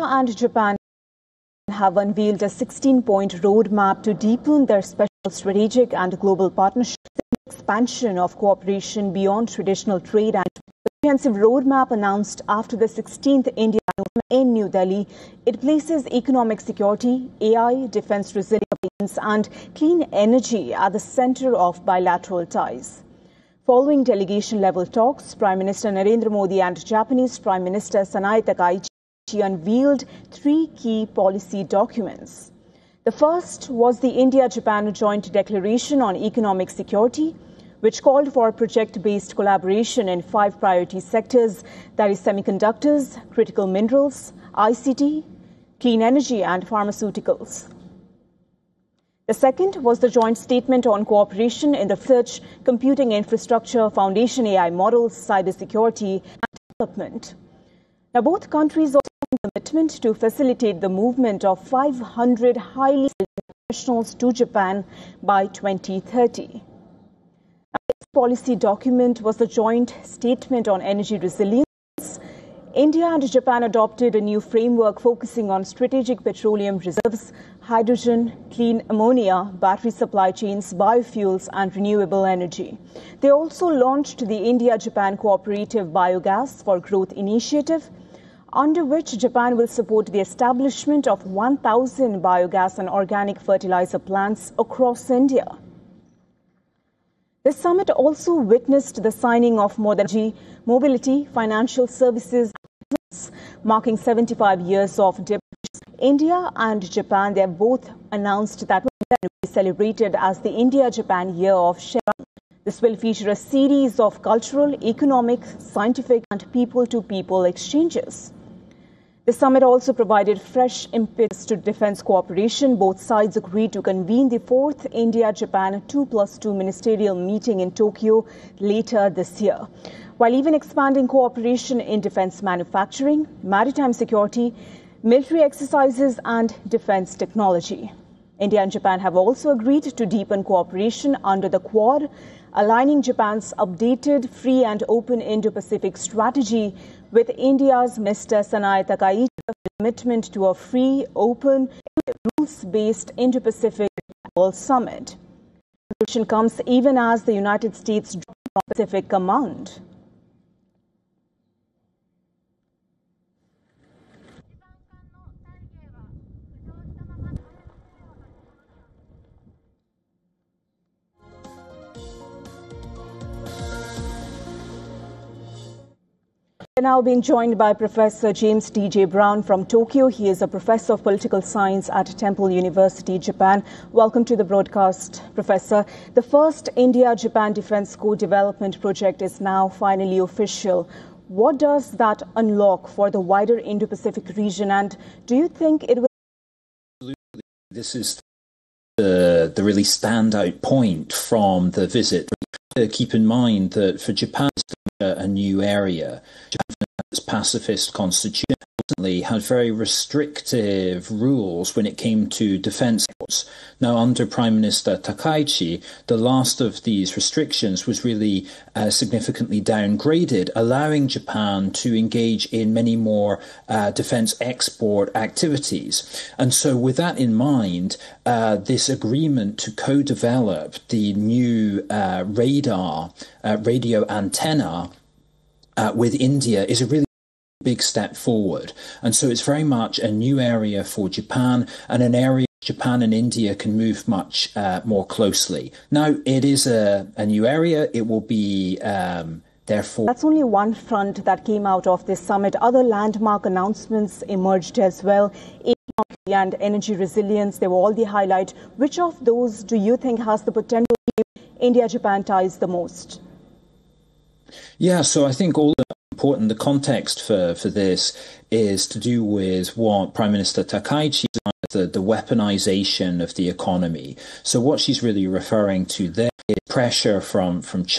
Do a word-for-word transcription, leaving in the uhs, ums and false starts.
and Japan have unveiled a sixteen-point roadmap to deepen their special strategic and global partnership, expansion of cooperation beyond traditional trade, and the comprehensive roadmap announced after the sixteenth India in New Delhi. It places economic security, A I, defense resilience, and clean energy at the center of bilateral ties. Following delegation-level talks, Prime Minister Narendra Modi and Japanese Prime Minister Sanae Takaichi unveiled three key policy documents. The first was the India-Japan Joint Declaration on Economic Security, which called for project-based collaboration in five priority sectors, that is semiconductors, critical minerals, I C T, clean energy and pharmaceuticals. The second was the joint statement on cooperation in the research, computing infrastructure, foundation A I models, cybersecurity and development. Now, both countries also have a commitment to facilitate the movement of five hundred highly skilled professionals to Japan by twenty thirty. Now, this policy document was the joint statement on energy resilience. India and Japan adopted a new framework focusing on strategic petroleum reserves, hydrogen, clean ammonia, battery supply chains, biofuels and renewable energy. They also launched the India-Japan Cooperative Biogas for Growth initiative, under which Japan will support the establishment of one thousand biogas and organic fertilizer plants across India. This summit also witnessed the signing of more than mobility, financial services, marking seventy-five years of development. India and Japan, they have both announced that will be celebrated as the India-Japan Year of Sharing. This will feature a series of cultural, economic, scientific and people-to-people exchanges. The summit also provided fresh impetus to defense cooperation. Both sides agreed to convene the fourth India-Japan two plus two ministerial meeting in Tokyo later this year, while even expanding cooperation in defense manufacturing, maritime security, military exercises and defense technology. India and Japan have also agreed to deepen cooperation under the Quad, aligning Japan's updated free and open Indo-Pacific strategy with India's Mister Sanae Takaichi's commitment to a free, open, rules-based Indo-Pacific World Summit. The resolution comes even as the United States dropped from Pacific Command. We're now being joined by Professor James D J Brown from Tokyo. He is a professor of political science at Temple University, Japan. Welcome to the broadcast, Professor. The first India-Japan Defense Co-Development Project is now finally official. What does that unlock for the wider Indo-Pacific region, and do you think it will... Absolutely. This is the, the really standout point from the visit. Keep in mind that for Japan, a new area. Japan's pacifist constitution recently had very restrictive rules when it came to defence exports. Now, under Prime Minister Takaichi, the last of these restrictions was really uh, significantly downgraded, allowing Japan to engage in many more uh, defence export activities. And so with that in mind, uh, this agreement to co-develop the new uh, radar, uh, radio antenna Uh, with India is a really big step forward. And so it's very much a new area for Japan, and an area Japan and India can move much uh, more closely. Now, it is a, a new area. It will be, um, therefore... That's only one front that came out of this summit. Other landmark announcements emerged as well. Economic and energy resilience, they were all the highlight. Which of those do you think has the potential to keep India-Japan ties the most? Yeah, so I think all the important, the context for, for this is to do with what Prime Minister Takaichi said, the, the weaponization of the economy. So what she's really referring to there is pressure from, from China